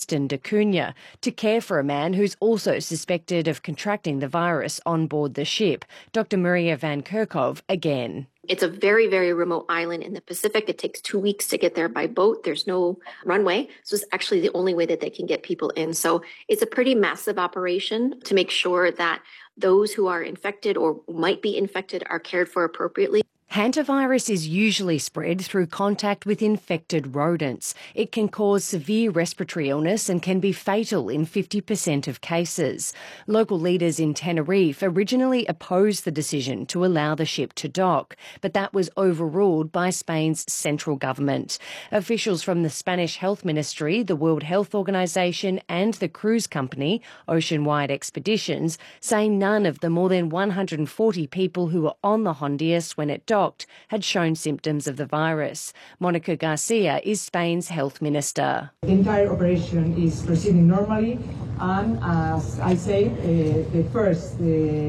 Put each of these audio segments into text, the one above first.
Tristan da Cunha to care for a man who's also suspected of contracting the virus on board the ship. Dr Maria Van Kerkhove again. It's a very, very remote island in the Pacific. It takes 2 weeks to get there by boat. There's no runway. So it's actually the only way that they can get people in. So it's a pretty massive operation to make sure that those who are infected or might be infected are cared for appropriately. Hantavirus is usually spread through contact with infected rodents. It can cause severe respiratory illness and can be fatal in 50% of cases. Local leaders in Tenerife originally opposed the decision to allow the ship to dock, but that was overruled by Spain's central government. Officials from the Spanish Health Ministry, the World Health Organization and the cruise company, Oceanwide Expeditions, say none of the more than 140 people who were on the Hondias when it docked had shown symptoms of the virus. Monica Garcia is Spain's health minister. The entire operation is proceeding normally, and as I say, the first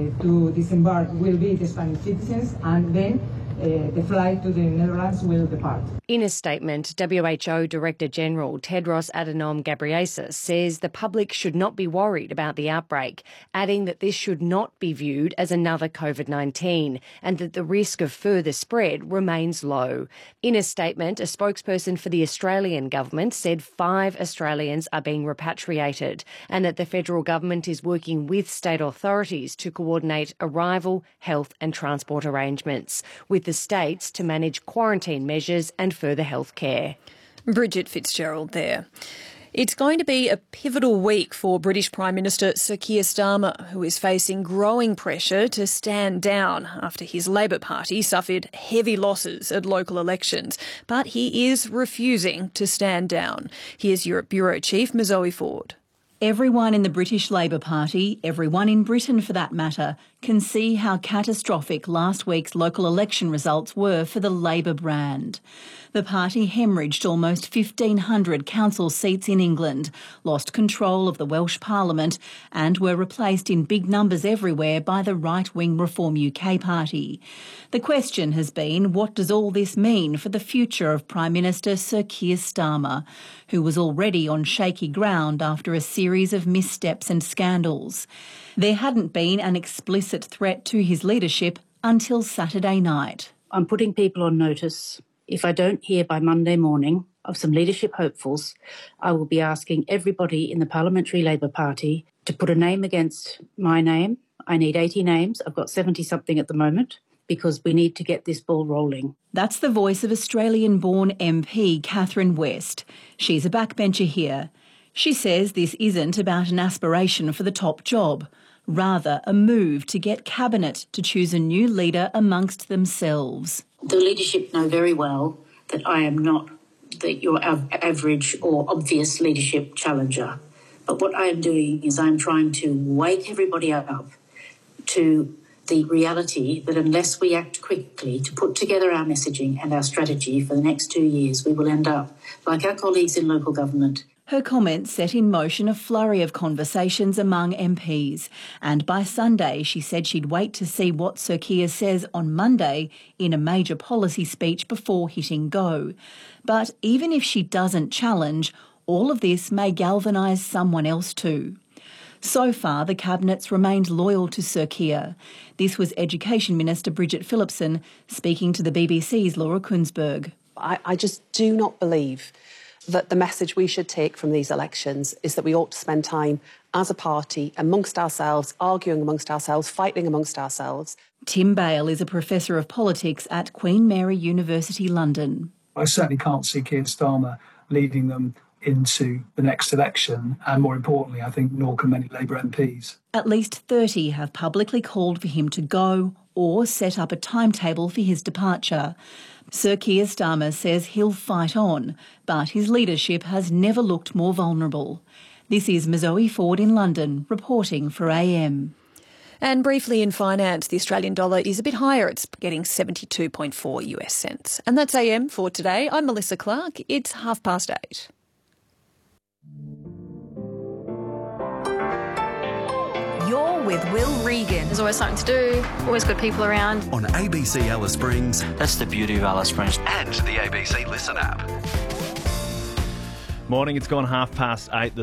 to disembark will be the Spanish citizens, and then the flight to the Netherlands will depart. In a statement, WHO Director-General Tedros Adhanom Ghebreyesus says the public should not be worried about the outbreak, adding that this should not be viewed as another COVID-19 and that the risk of further spread remains low. In a statement, a spokesperson for the Australian government said 5 Australians are being repatriated and that the federal government is working with state authorities to coordinate arrival, health and transport arrangements with the states to manage quarantine measures and further health care. Bridget Fitzgerald there. It's going to be a pivotal week for British Prime Minister Sir Keir Starmer, who is facing growing pressure to stand down after his Labor Party suffered heavy losses at local elections. But he is refusing to stand down. Here's Europe Bureau Chief Zoe Ford. Everyone in the British Labor Party, everyone in Britain for that matter, can see how catastrophic last week's local election results were for the Labor brand. The party hemorrhaged almost 1,500 council seats in England, lost control of the Welsh Parliament and were replaced in big numbers everywhere by the right-wing Reform UK party. The question has been, what does all this mean for the future of Prime Minister Sir Keir Starmer, who was already on shaky ground after a series of missteps and scandals? There hadn't been an explicit threat to his leadership until Saturday night. I'm putting people on notice. If I don't hear by Monday morning of some leadership hopefuls, I will be asking everybody in the Parliamentary Labor Party to put a name against my name. I need 80 names. I've got 70-something at the moment because we need to get this ball rolling. That's the voice of Australian-born MP Catherine West. She's a backbencher here. She says this isn't about an aspiration for the top job, rather a move to get Cabinet to choose a new leader amongst themselves. The leadership know very well that I am not your average or obvious leadership challenger. But what I am doing is I'm trying to wake everybody up to the reality that unless we act quickly to put together our messaging and our strategy for the next 2 years, we will end up like our colleagues in local government. Her comments set in motion a flurry of conversations among MPs, and by Sunday she said she'd wait to see what Sir Keir says on Monday in a major policy speech before hitting go. But even if she doesn't challenge, all of this may galvanise someone else too. So far, the Cabinet's remained loyal to Sir Keir. This was Education Minister Bridget Phillipson speaking to the BBC's Laura Kunsberg. I just do not believe that the message we should take from these elections is that we ought to spend time as a party amongst ourselves, arguing amongst ourselves, fighting amongst ourselves. Tim Bale is a professor of politics at Queen Mary University, London. I certainly can't see Keir Starmer leading them into the next election, and more importantly, I think nor can many Labour MPs. At least 30 have publicly called for him to go or set up a timetable for his departure. Sir Keir Starmer says he'll fight on, but his leadership has never looked more vulnerable. This is Zoe Ford in London, reporting for AM. And briefly in finance, the Australian dollar is a bit higher. It's getting 72.4 US cents. And that's AM for today. I'm Melissa Clark. It's 8:30. You're with Will Regan. There's always something to do, always good people around. On ABC Alice Springs. That's the beauty of Alice Springs. And the ABC Listen app. Morning, it's gone 8:30.